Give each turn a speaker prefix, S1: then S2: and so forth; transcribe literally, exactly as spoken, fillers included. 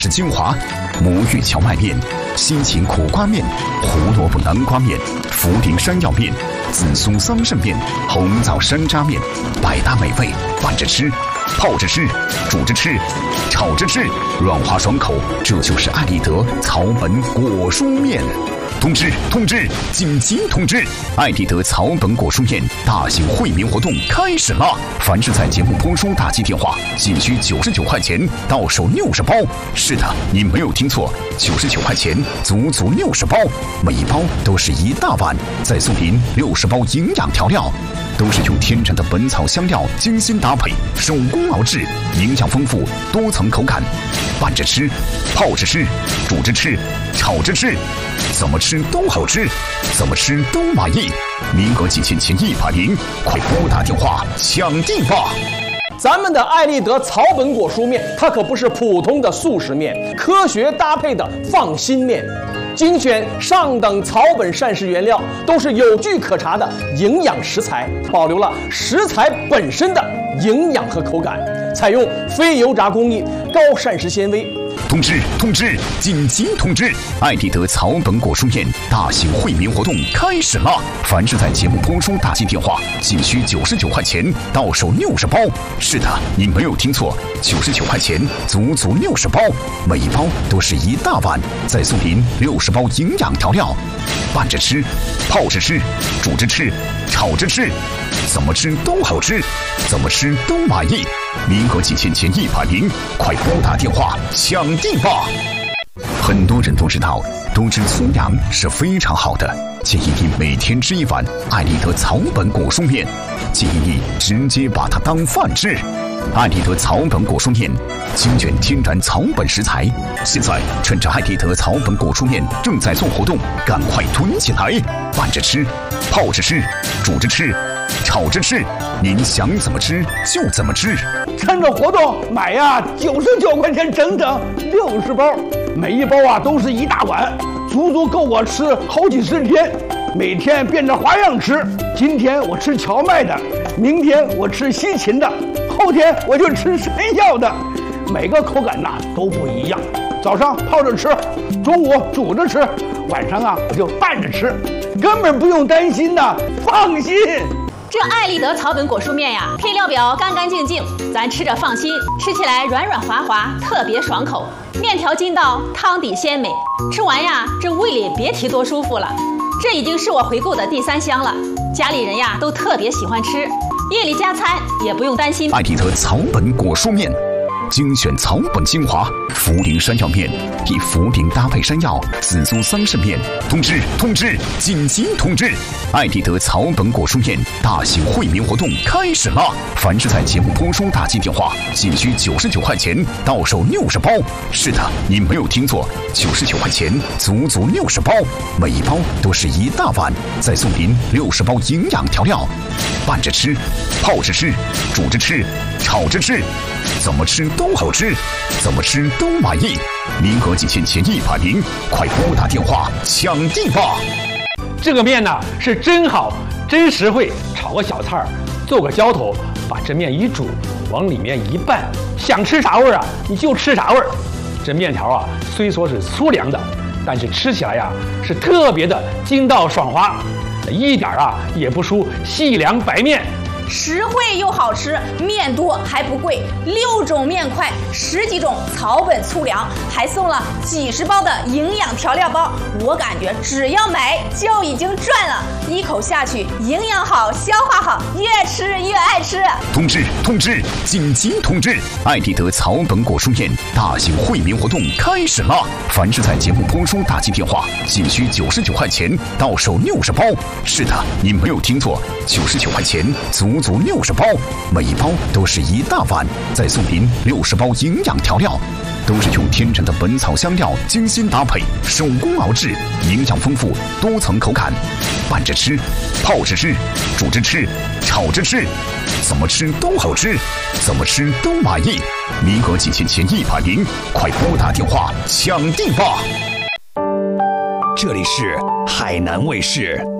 S1: 是精华，魔芋荞麦面、西芹苦瓜面、胡萝卜南瓜面、福鼎山药面、紫苏桑葚面、红枣山楂面，百搭美味，拌着吃，泡着吃，煮着吃，炒着吃，软滑爽口，这就是爱立德草本果蔬面。通知通知，紧急通知！爱立德草本果蔬面大型惠民活动开始了！凡是在节目播出打击电话，仅需九十九块钱，到手六十包。是的，你没有听错，九十九块钱，足足六十包，每一包都是一大碗，再送您六十包营养调料。都是用天然的本草香料精心搭配，手工熬制，营养丰富，多层口感，拌着吃，泡着吃，煮着吃，炒着吃，怎么吃都好吃，怎么吃都满意。名额仅限前一百名，快拨打电话抢订吧！
S2: 咱们的爱立德草本果蔬面，它可不是普通的速食面，科学搭配的放心面。精选上等草本膳食原料，都是有据可查的营养食材，保留了食材本身的营养和口感，采用非油炸工艺，高膳食纤维。
S1: 通知通知，紧急通知！爱立德草本果蔬面大型惠民活动开始了！凡是在节目播出打进电话，仅需九十九块钱，到手六十包。是的，你没有听错，九十九块钱，足足六十包，每一包都是一大碗，再送您六十包营养调料，拌着吃，泡着吃，煮着吃，炒着吃，怎么吃都好吃，怎么吃都满意。名额仅限前一百名，快拨打电话抢订吧！很多人都知道，多吃粗粮是非常好的，建议你每天吃一碗爱立德草本果蔬面，建议你直接把它当饭吃。爱立德草本果蔬面精选天然草本食材，现在趁着爱立德草本果蔬面正在做活动，赶快囤起来，拌着吃，泡着吃，煮着吃，炒着吃，您想怎么吃就怎么吃。
S3: 趁着活动买呀，九十九块钱整整六十包，每一包啊都是一大碗，足足够我吃好几十天。每天变着花样吃，今天我吃荞麦的，明天我吃西芹的，后天我就吃山药的，每个口感呐都不一样。早上泡着吃，中午煮着吃，晚上啊我就拌着吃，根本不用担心的，放心。
S4: 这爱立德草本果蔬面呀，配料表干干净净，咱吃着放心，吃起来软软滑滑，特别爽口。面条筋道，汤底鲜美，吃完呀，这胃里别提多舒服了。这已经是我回购的第三箱了，家里人呀都特别喜欢吃，夜里加餐也不用担心。
S1: 爱立德草本果蔬面。精选草本精华，福鼎山药面，以福鼎搭配山药、紫苏桑葚面。通知通知，紧急通知！爱立德草本果蔬面大型惠民活动开始了！凡是在节目播出打进电话，仅需九十九块钱，到手六十包。是的，你没有听错，九十九块钱，足足六十包，每一包都是一大碗，再送您六十包营养调料，拌着吃，泡着吃，煮着吃，炒着吃，怎么吃都好吃，怎么吃都满意。名额仅限前一百名，快拨打电话抢订吧！
S3: 这个面呢是真好，真实惠，炒个小菜儿，做个浇头，把这面一煮，往里面一拌，想吃啥味儿啊你就吃啥味儿。这面条啊虽说是粗粮的，但是吃起来呀是特别的筋道爽滑，一点啊也不输细粮白面。
S5: 实惠又好吃，面多还不贵，六种面块，十几种草本粗粮，还送了几十包的营养调料包。我感觉只要买就已经赚了，一口下去，营养好，消化好，越吃越爱吃。
S1: 通知通知，紧急通知！爱立德草本果蔬面大型惠民活动开始了！凡是在节目播出打进电话，仅需九十九块钱，到手六十包。是的，你没有听错，九十九块钱，足足六十包，每一包都是一大碗，再送您六十包营养调料，都是用天然的本草香料精心搭配，手工熬制，营养丰富，多层口感，拌着吃，泡着吃，煮着吃，炒着吃，怎么吃都好吃，怎么吃都满意。名额仅限前一百名，快拨打电话抢订吧！
S6: 这里是海南卫视。